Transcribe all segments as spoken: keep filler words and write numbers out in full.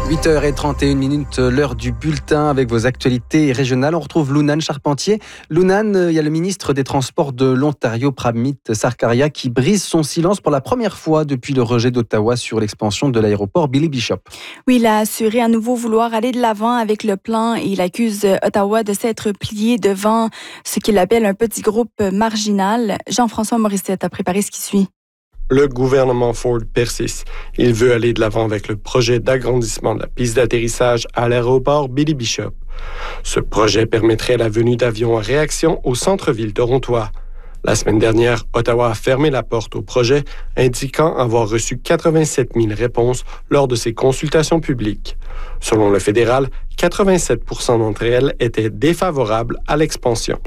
huit heures trente et une minutes, l'heure du bulletin avec vos actualités régionales. On retrouve Lunane Charpentier. Lunane, il y a le ministre des Transports de l'Ontario, Pramit Sarkaria, qui brise son silence pour la première fois depuis le rejet d'Ottawa sur l'expansion de l'aéroport Billy Bishop. Oui, il a assuré à nouveau vouloir aller de l'avant avec le plan et il accuse Ottawa de s'être plié devant ce qu'il appelle un petit groupe marginal. Jean-François Morissette a préparé ce qui suit. Le gouvernement Ford persiste. Il veut aller de l'avant avec le projet d'agrandissement de la piste d'atterrissage à l'aéroport Billy Bishop. Ce projet permettrait la venue d'avions en réaction au centre-ville torontois. La semaine dernière, Ottawa a fermé la porte au projet, indiquant avoir reçu quatre-vingt-sept mille réponses lors de ses consultations publiques. Selon le fédéral, quatre-vingt-sept pour cent d'entre elles étaient défavorables à l'expansion.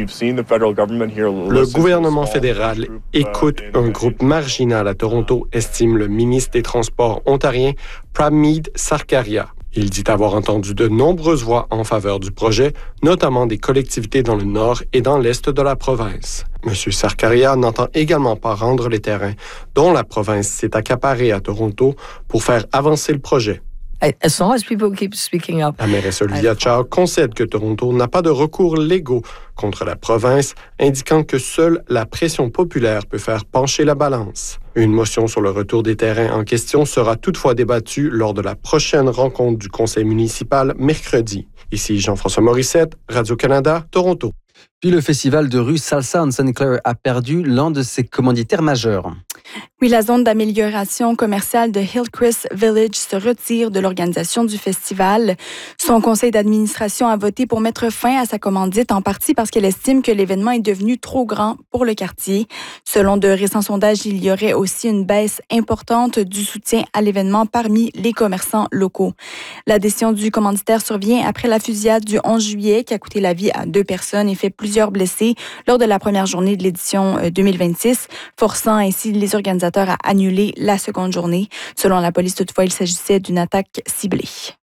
Le gouvernement fédéral écoute un groupe marginal à Toronto, estime le ministre des Transports ontarien Pramit Sarkaria. Il dit avoir entendu de nombreuses voix en faveur du projet, notamment des collectivités dans le nord et dans l'est de la province. M. Sarkaria n'entend également pas rendre les terrains dont la province s'est accaparée à Toronto pour faire avancer le projet. As long as people keep speaking up. La mairesse Olivia Chow concède que Toronto n'a pas de recours légaux contre la province, indiquant que seule la pression populaire peut faire pencher la balance. Une motion sur le retour des terrains en question sera toutefois débattue lors de la prochaine rencontre du conseil municipal mercredi. Ici Jean-François Morissette, Radio-Canada, Toronto. Puis le festival de rue Salsa en Saint Clair a perdu l'un de ses commanditaires majeurs. Oui, la zone d'amélioration commerciale de Hillcrest Village se retire de l'organisation du festival. Son conseil d'administration a voté pour mettre fin à sa commandite, en partie parce qu'elle estime que l'événement est devenu trop grand pour le quartier. Selon de récents sondages, il y aurait aussi une baisse importante du soutien à l'événement parmi les commerçants locaux. La décision du commanditaire survient après la fusillade du onze juillet qui a coûté la vie à deux personnes et fait plusieurs blessés lors de la première journée de l'édition deux mille vingt-six, forçant ainsi les organisateurs à annuler la seconde journée. Selon la police, toutefois, il s'agissait d'une attaque ciblée.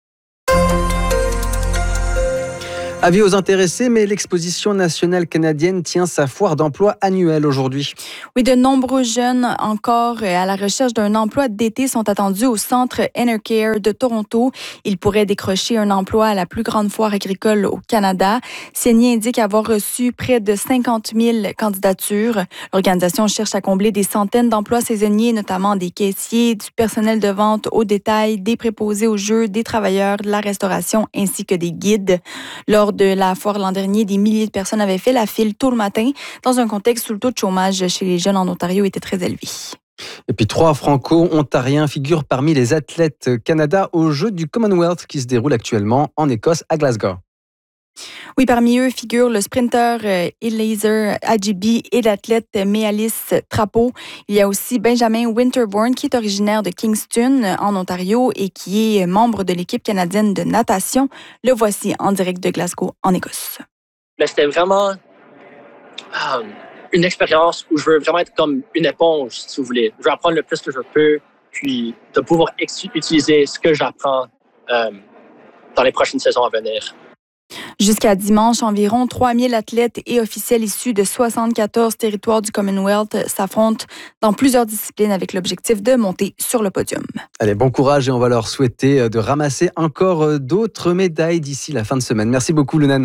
Avis aux intéressés, mais l'exposition nationale canadienne tient sa foire d'emploi annuelle aujourd'hui. Oui, de nombreux jeunes encore à la recherche d'un emploi d'été sont attendus au centre Enercare de Toronto. Ils pourraient décrocher un emploi à la plus grande foire agricole au Canada. CNI indique avoir reçu près de cinquante mille candidatures. L'organisation cherche à combler des centaines d'emplois saisonniers, notamment des caissiers, du personnel de vente au détail, des préposés aux jeux, des travailleurs de la restauration ainsi que des guides. Lors de la foire l'an dernier, des milliers de personnes avaient fait la file tôt le matin dans un contexte où le taux de chômage chez les jeunes en Ontario était très élevé. Et puis trois Franco-Ontariens figurent parmi les athlètes Canada aux Jeux du Commonwealth qui se déroulent actuellement en Écosse à Glasgow. Oui, parmi eux figurent le sprinteur euh, Eliezer Ajibi et l'athlète Méalis Trapeau. Il y a aussi Benjamin Winterbourne qui est originaire de Kingston en Ontario et qui est membre de l'équipe canadienne de natation. Le voici en direct de Glasgow en Écosse. Mais c'était vraiment euh, une expérience où je veux vraiment être comme une éponge, si vous voulez. Je veux apprendre le plus que je peux, puis de pouvoir ex- utiliser ce que j'apprends euh, dans les prochaines saisons à venir. Jusqu'à dimanche, environ trois mille athlètes et officiels issus de soixante-quatorze territoires du Commonwealth s'affrontent dans plusieurs disciplines avec l'objectif de monter sur le podium. Allez, bon courage et on va leur souhaiter de ramasser encore d'autres médailles d'ici la fin de semaine. Merci beaucoup, Lunane.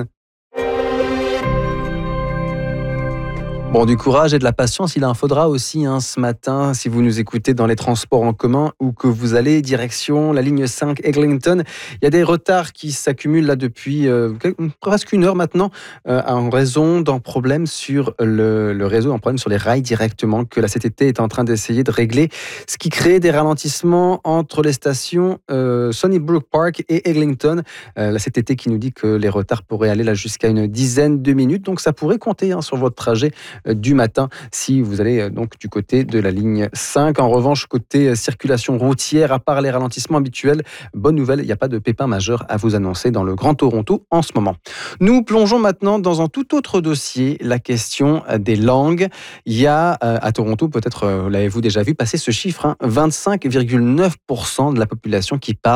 Bon, du courage et de la patience, il en faudra aussi hein, ce matin, si vous nous écoutez dans les transports en commun ou que vous allez direction la ligne cinq Eglinton. Il y a des retards qui s'accumulent là depuis euh, presque une heure maintenant euh, en raison d'un problème sur le, le réseau, un problème sur les rails directement que la C T T est en train d'essayer de régler, ce qui crée des ralentissements entre les stations euh, Sunnybrook Park et Eglinton. Euh, la C T T qui nous dit que les retards pourraient aller là jusqu'à une dizaine de minutes, donc ça pourrait compter hein, sur votre trajet du matin si vous allez donc du côté de la ligne cinq. En revanche, côté circulation routière, à part les ralentissements habituels, bonne nouvelle, il n'y a pas de pépin majeur à vous annoncer dans le Grand Toronto en ce moment. Nous plongeons maintenant dans un tout autre dossier, la question des langues. Il y a à Toronto, peut-être l'avez-vous déjà vu passer ce chiffre, hein, vingt-cinq virgule neuf pour cent de la population qui parle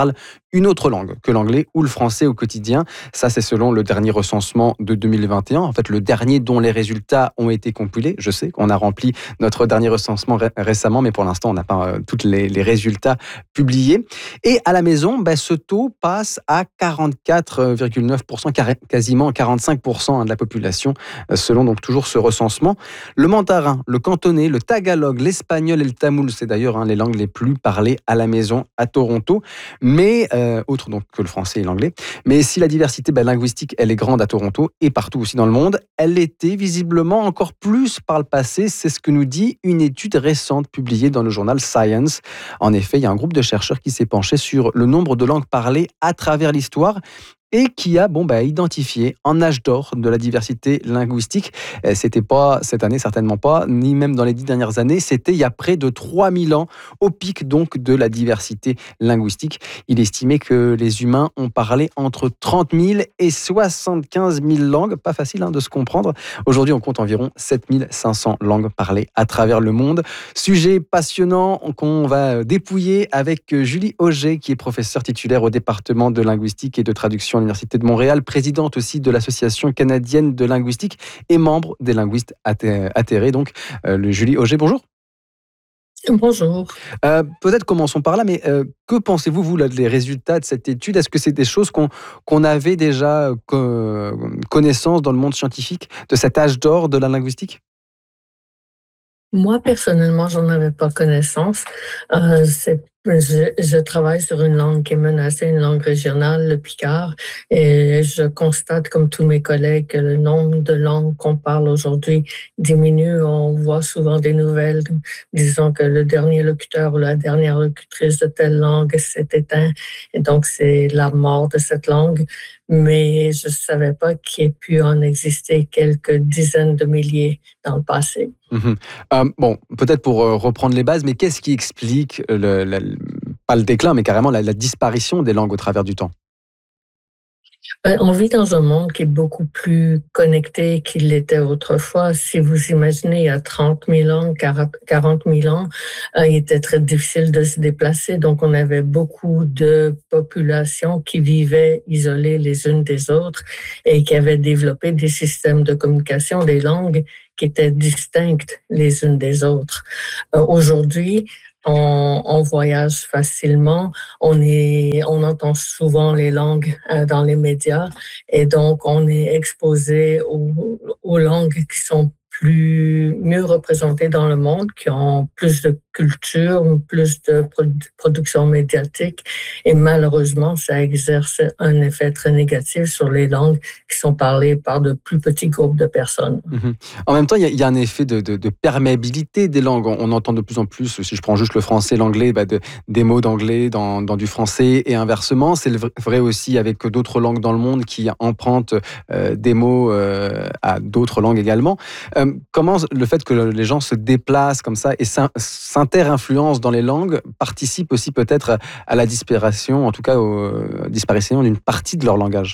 une autre langue que l'anglais ou le français au quotidien. Ça, c'est selon le dernier recensement de deux mille vingt et un. En fait, le dernier dont les résultats ont été compilés. Je sais qu'on a rempli notre dernier recensement ré- récemment, mais pour l'instant, on n'a pas euh, tous les, les résultats publiés. Et à la maison, bah, ce taux passe à quarante-quatre virgule neuf pour cent, quasiment quarante-cinq pour cent de la population, selon donc toujours ce recensement. Le mandarin, le cantonais, le tagalog, l'espagnol et le tamoul, c'est d'ailleurs hein, les langues les plus parlées à la maison à Toronto. Mais euh, Euh, autre donc que le français et l'anglais. Mais si la diversité ben, linguistique, elle est grande à Toronto et partout aussi dans le monde, elle l'était visiblement encore plus par le passé. C'est ce que nous dit une étude récente publiée dans le journal Science. En effet, il y a un groupe de chercheurs qui s'est penché sur le nombre de langues parlées à travers l'histoire et qui a bon, bah, identifié un âge d'or de la diversité linguistique. C'était pas cette année, certainement pas, ni même dans les dix dernières années. C'était il y a près de trois mille ans, au pic donc de la diversité linguistique. Il estimait que les humains ont parlé entre trente mille et soixante-quinze mille langues. Pas facile hein, de se comprendre. Aujourd'hui, on compte environ sept mille cinq cents langues parlées à travers le monde. Sujet passionnant qu'on va dépouiller avec Julie Auger, qui est professeure titulaire au département de linguistique et de traduction à l'Université de Montréal, présidente aussi de l'Association canadienne de linguistique et membre des linguistes atterrés. Donc, euh, le Julie Auger, bonjour. Bonjour. Euh, peut-être commençons par là, mais euh, que pensez-vous, vous, là, des résultats de cette étude? Est-ce que c'est des choses qu'on, qu'on avait déjà euh, connaissance dans le monde scientifique, de cet âge d'or de la linguistique? Moi, personnellement, j'en avais pas connaissance. Euh, c'est, je, je travaille sur une langue qui est menacée, une langue régionale, le picard, et je constate, comme tous mes collègues, que le nombre de langues qu'on parle aujourd'hui diminue. On voit souvent des nouvelles disant que le dernier locuteur ou la dernière locutrice de telle langue s'est éteint, et donc c'est la mort de cette langue. Mais je ne savais pas qu'il y ait pu en exister quelques dizaines de milliers dans le passé. Mmh. Euh, bon, peut-être pour euh, reprendre les bases, mais qu'est-ce qui explique, le, le, pas le déclin, mais carrément la, la disparition des langues au travers du temps? On vit dans un monde qui est beaucoup plus connecté qu'il l'était autrefois. Si vous imaginez, il y a trente mille ans, quarante mille ans, euh, il était très difficile de se déplacer. Donc, on avait beaucoup de populations qui vivaient isolées les unes des autres et qui avaient développé des systèmes de communication, des langues qui étaient distinctes les unes des autres. Euh, aujourd'hui, On, on voyage facilement, on est, on entend souvent les langues euh, dans les médias et donc on est exposé aux, aux langues qui sont plus mieux représentées dans le monde, qui ont plus de culture, plus de produ- production médiatique et malheureusement ça exerce un effet très négatif sur les langues qui sont parlées par de plus petits groupes de personnes. Mmh. En même temps, il y, y a un effet de, de, de perméabilité des langues. On, on entend de plus en plus, si je prends juste le français, l'anglais, bah de, des mots d'anglais dans, dans du français et inversement. C'est vrai aussi avec d'autres langues dans le monde qui empruntent euh, des mots euh, à d'autres langues également. Euh, comment le fait que les gens se déplacent comme ça et s'inter-influencent dans les langues participe aussi peut-être à la disparition, en tout cas à la disparition d'une partie de leur langage?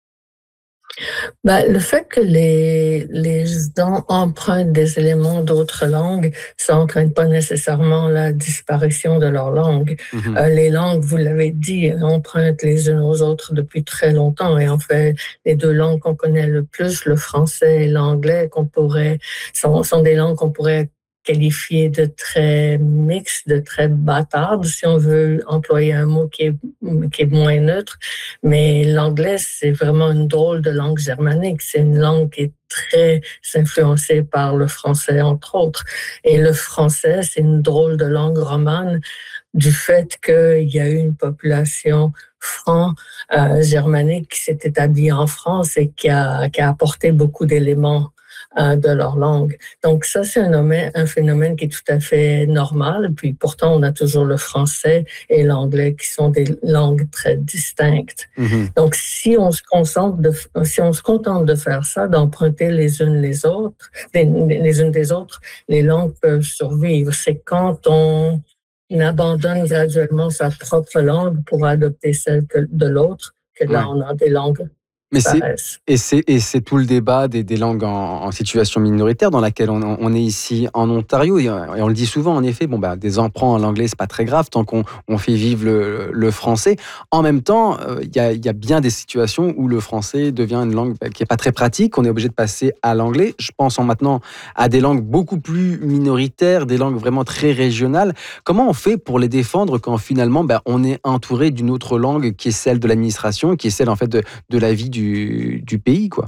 Ben, le fait que les, les gens empruntent des éléments d'autres langues, ça n'entraîne pas nécessairement la disparition de leur langue. Mmh. Euh, les langues, vous l'avez dit, empruntent les unes aux autres depuis très longtemps. Et en fait, les deux langues qu'on connaît le plus, le français et l'anglais, qu'on pourrait, sont, sont des langues qu'on pourrait qualifié de très mixte, de très bâtarde, si on veut employer un mot qui est, qui est moins neutre. Mais l'anglais, c'est vraiment une drôle de langue germanique. C'est une langue qui est très influencée par le français, entre autres. Et le français, c'est une drôle de langue romane du fait qu'il y a eu une population franc-germanique qui s'est établie en France et qui a, qui a apporté beaucoup d'éléments de leur langue. Donc ça, c'est un, un phénomène qui est tout à fait normal. Puis pourtant, on a toujours le français et l'anglais qui sont des langues très distinctes. Mm-hmm. Donc si on se concentre, de, si on se contente de faire ça, d'emprunter les unes les autres, les, les unes des autres, les langues peuvent survivre. C'est quand on abandonne graduellement sa propre langue pour adopter celle de l'autre que là, on a des langues Mais c'est, et, c'est, et c'est tout le débat des, des langues en, en situation minoritaire dans laquelle on, on est ici en Ontario. Et, et on le dit souvent, en effet, bon, bah, des emprunts en anglais, c'est pas très grave tant qu'on on fait vivre le, le français. En même temps, il euh, y, y a bien des situations où le français devient une langue qui n'est pas très pratique. On est obligé de passer à l'anglais. Je pense en maintenant à des langues beaucoup plus minoritaires, des langues vraiment très régionales. Comment on fait pour les défendre quand finalement bah, on est entouré d'une autre langue qui est celle de l'administration, qui est celle en fait de, de la vie du, du pays, quoi?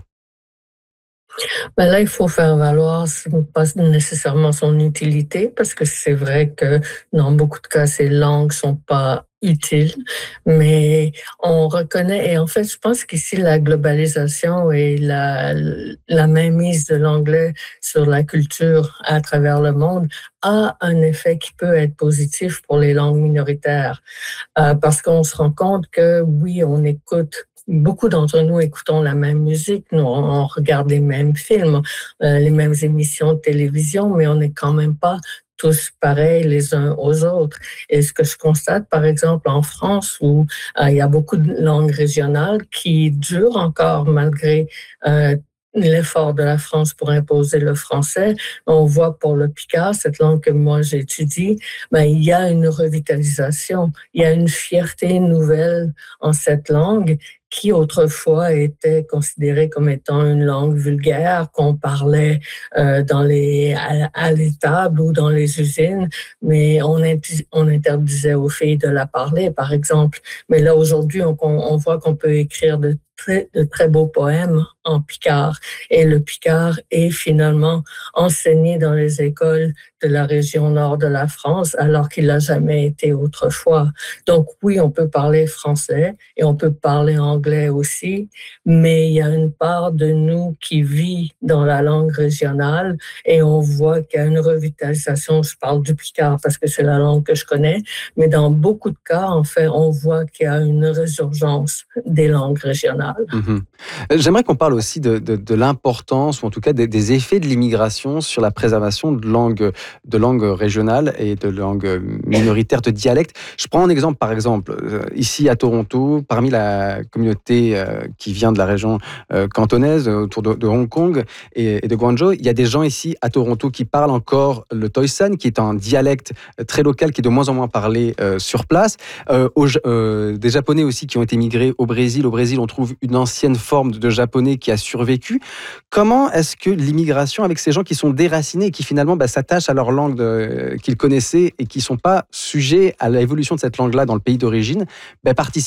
Ben là, il faut faire valoir pas nécessairement son utilité, parce que c'est vrai que dans beaucoup de cas, ces langues sont pas utiles, mais on reconnaît, et en fait, je pense qu'ici, la globalisation et la, la mainmise de l'anglais sur la culture à travers le monde a un effet qui peut être positif pour les langues minoritaires, euh, parce qu'on se rend compte que oui, on écoute. Beaucoup d'entre nous écoutons la même musique, nous on regarde les mêmes films, euh, les mêmes émissions de télévision, mais on n'est quand même pas tous pareils les uns aux autres. Et ce que je constate, par exemple, en France, où euh, il y a beaucoup de langues régionales qui durent encore malgré euh, l'effort de la France pour imposer le français. On voit pour le picard, cette langue que moi j'étudie, ben, il y a une revitalisation, il y a une fierté nouvelle en cette langue qui autrefois était considérée comme étant une langue vulgaire qu'on parlait euh, dans les à, à l'étable ou dans les usines, mais on, on interdisait aux filles de la parler, par exemple. Mais là aujourd'hui, on, on voit qu'on peut écrire de très, de très beaux poèmes en picard, et le picard est finalement enseigné dans les écoles de la région nord de la France, alors qu'il n'a jamais été autrefois. Donc oui, on peut parler français et on peut parler anglais aussi, mais il y a une part de nous qui vit dans la langue régionale et on voit qu'il y a une revitalisation. Je parle du picard parce que c'est la langue que je connais, mais dans beaucoup de cas, en fait, on voit qu'il y a une résurgence des langues régionales. Mmh. J'aimerais qu'on parle aussi de, de, de l'importance, ou en tout cas des, des effets de l'immigration sur la préservation de langues, de langues régionales et de langues minoritaires, de dialectes. Je prends un exemple, par exemple, ici à Toronto, parmi la communauté qui vient de la région cantonaise, autour de, de Hong Kong et, et de Guangzhou, il y a des gens ici à Toronto qui parlent encore le Toisan, qui est un dialecte très local, qui est de moins en moins parlé euh, sur place. Euh, aux, euh, des Japonais aussi qui ont été migrés au Brésil. Au Brésil, on trouve une ancienne forme de japonais qui a survécu. Comment est-ce que l'immigration, avec ces gens qui sont déracinés et qui finalement bah, s'attachent à leur langue de, qu'ils connaissaient et qui ne sont pas sujets à l'évolution de cette langue-là dans le pays d'origine, bah, participe